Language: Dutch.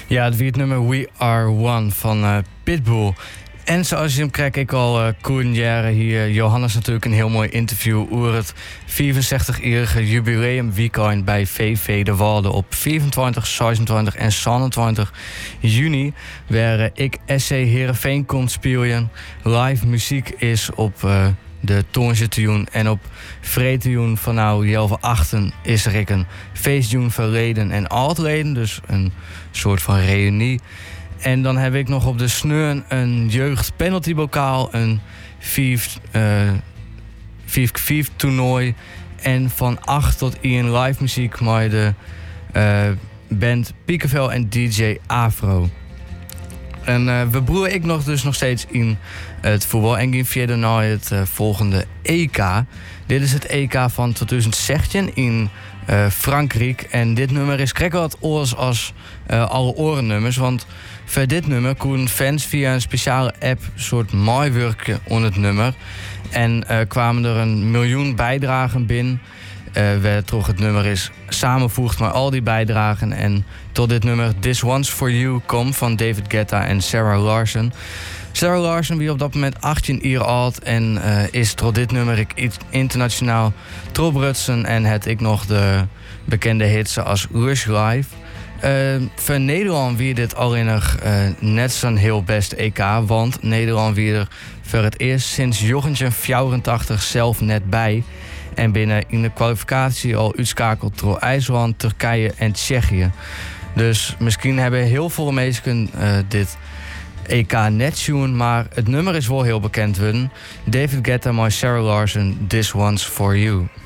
Ja, het wie het nummer We Are One van Pitbull. En zoals je hem krijg ik al Koenjaren hier. Johannes natuurlijk een heel mooi interview over het 64-jarige jubileum weekend bij VV De Walde op 24, 26 en 27 juni. Waar ik SC Heerenveen komt spelen. Live muziek is op de Toonzetioen en op Vreetioen van nou Jelve Achten is er een feestjoen verleden en altleden. Dus een soort van reunie. En dan heb ik nog op de Sneun een jeugd penaltybokaal, een 5 toernooi en van 8 tot 1 live muziek met de band Piekevel en DJ Afro. En we broeien ik nog steeds in het voetbal en gaan verder naar het volgende EK. Dit is het EK van 2016 in Frankrijk. En dit nummer is krek wat oors als alle orennummers. Want voor dit nummer konden fans via een speciale app soort mooi werken on het nummer. En kwamen er 1 miljoen bijdragen binnen. Waar toch het nummer is samenvoegd met al die bijdragen. En tot dit nummer This One's For You komt van David Guetta en Sarah Larson. Sarah Larson wie op dat moment 18 jaar oud en is tot dit nummer ik internationaal trobrutsen en het ik nog de bekende hits als Rush Live. Voor Nederland wie dit alleen nog net zo'n heel best EK, want Nederland wie er voor het eerst sinds Jochentje 84 zelf net bij. En binnen in de kwalificatie al uitschakeld door IJsland, Turkije en Tsjechië. Dus misschien hebben heel veel mensen dit EK net zien, maar het nummer is wel heel bekend worden. David Guetta, Sarah Larson, This One's For You.